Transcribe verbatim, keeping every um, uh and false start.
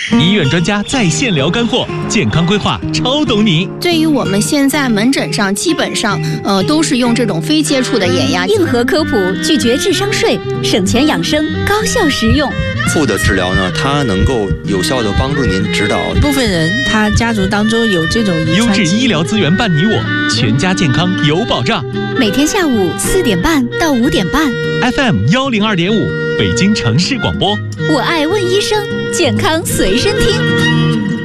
医院专家在线聊干货，健康规划超懂你。 对于我们现在门诊上，基本上呃都是用这种非接触的眼压。 硬核科普，拒绝智商税，省钱养生，高效实用。 负的治疗呢，它能够有效的帮助您指导。 部分人他家族当中有这种遗传。 优质医疗资源伴你我，全家健康有保障。 每天下午四点半到五点半 ，F M 幺零二点五，北京城市广播。 我爱问医生，健康随身听。